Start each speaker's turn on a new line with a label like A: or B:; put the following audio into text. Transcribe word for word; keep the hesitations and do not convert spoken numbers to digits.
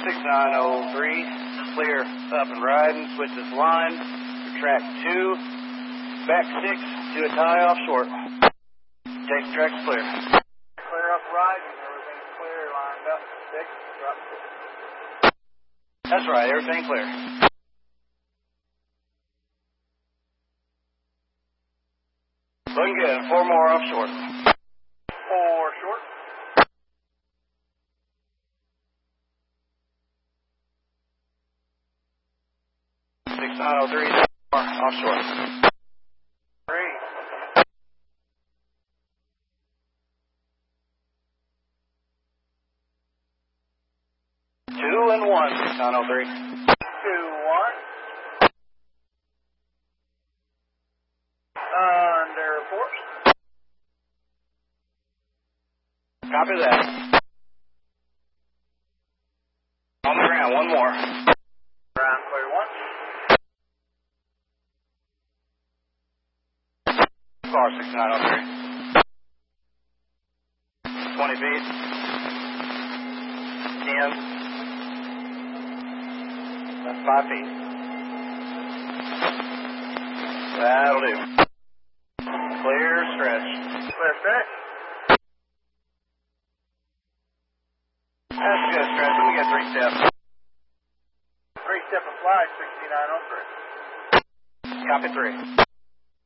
A: six nine oh three, clear up and riding, switches line, track two, back six to a tie off short. Take the track's clear.
B: Clear up riding, everything's clear, lined up, six, drop six.
A: That's right, everything clear. Looking good, four more off short.
B: Four short.
A: six nine oh three, off short.
B: Three.
A: Two and one, six nine oh three.
B: Two, one. Under force.
A: Copy that. On the ground, one more.
B: Ground clear, one.
A: Car six nine oh three. twenty feet. ten. That's five feet. That'll do. Clear stretch.
B: Clear stretch.
A: That's good stretch. Let me get three steps.
B: Three step and fly, sixty-nine oh three.
A: Copy three.